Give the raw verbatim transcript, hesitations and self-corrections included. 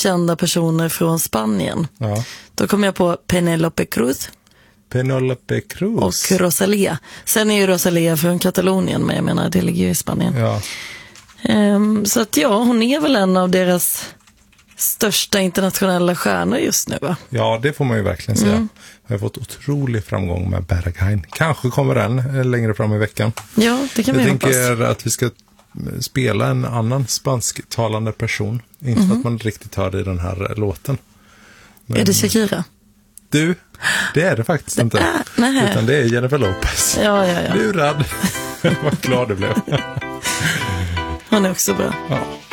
kända personer från Spanien. Ja. Då kom jag på Penélope Cruz. Penélope Cruz. Och Rosalía. Sen är ju Rosalía från Katalonien, men jag menar, det ligger ju i Spanien. Ja. Um, så att ja, hon är väl en av deras största internationella stjärnor just nu, va? Ja, det får man ju verkligen säga. Mm. Jag har fått otrolig framgång med Berghain. Kanske kommer den längre fram i veckan. Ja, det kan jag vi hoppas. Jag tänker att vi ska spela en annan spansktalande person. Inte mm. för att man riktigt hör det i den här låten. Men... Är det Shakira? Du, det är det faktiskt det inte. Är, nej. Utan det är Jennifer Lopez. Ja, ja, ja. Lurad. Vad glad du blev. Hon är också bra. Ja.